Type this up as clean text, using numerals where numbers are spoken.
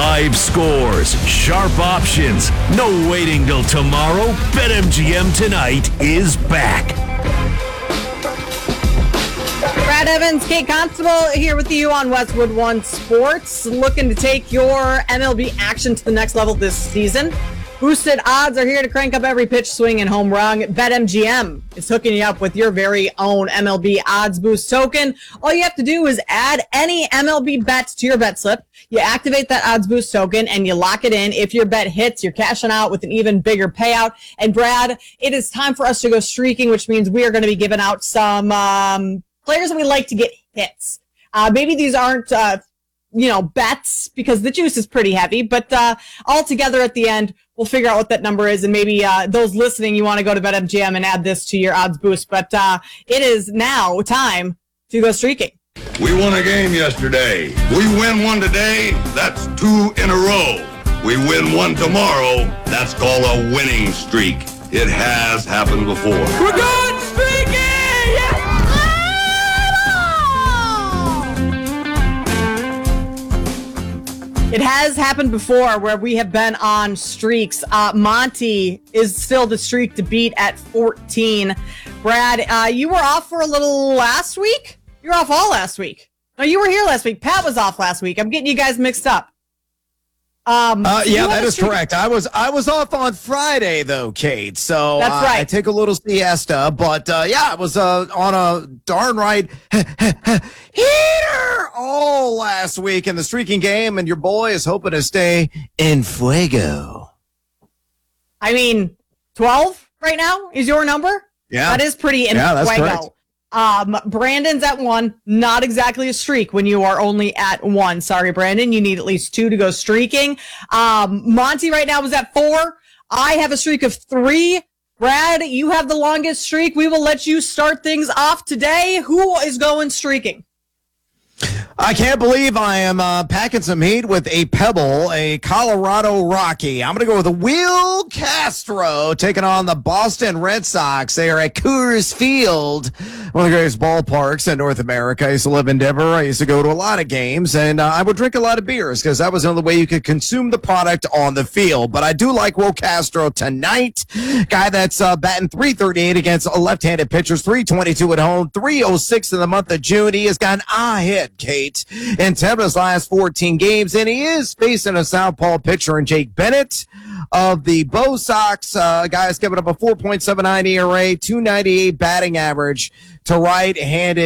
Live scores, sharp options, no waiting till tomorrow. BetMGM tonight is back. Brad Evans, Kate Constable here with you on Westwood One Sports, looking to take your MLB action to the next level this season. Boosted odds are here to crank up every pitch, swing, and home run. BetMGM is hooking you up with your very own MLB Odds Boost token. All you have to do is add any MLB bets to your bet slip. You activate that Odds Boost token, and you lock it in. If your bet hits, you're cashing out with an even bigger payout. And Brad, it is time for us to go streaking, which means we are going to be giving out some players that we like to get hits. Maybe these aren't bets because the juice is pretty heavy, but all together at the end, we'll figure out what that number is, and maybe those listening, you want to go to BetMGM and add this to your odds boost. But it is now time to go streaking. We won a game yesterday. We win one today, that's 2 in a row. We win one tomorrow, that's called a winning streak. It has happened before. We're going streaking! Yeah! It has happened before where we have been on streaks. Monty is still the streak to beat at 14. Brad, you were off for a little last week? You were off all last week. No, you were here last week. Pat was off last week. I'm getting you guys mixed up. Yeah, that is correct. I was off on Friday though, Kate. So that's right. I take a little siesta, but I was on a darn right heater all last week in the streaking game, and your boy is hoping to stay in fuego. I mean, 12 right now is your number. Yeah, that is pretty in that's fuego. correct. Brandon's at 1, not exactly a streak when you are only at 1. Sorry, Brandon, you need at least 2 to go streaking. Monty right now is at 4. I have a streak of 3. Brad, you have the longest streak. We will let you start things off today. Who is going streaking? I can't believe I am packing some heat with a Pebble, a Colorado Rocky. I'm going to go with Will Castro taking on the Boston Red Sox. They are at Coors Field, one of the greatest ballparks in North America. I used to live in Denver. I used to go to a lot of games, and I would drink a lot of beers because that was the only way you could consume the product on the field. But I do like Will Castro tonight. Guy that's batting .338 against left-handed pitchers, .322 at home, .306 in the month of June. He has got an hit, Kate, in 10 of his last 14 games, and he is facing a southpaw pitcher in Jake Bennett of the Bo Sox. Guys giving up a 4.79 ERA, .298 batting average to right-handed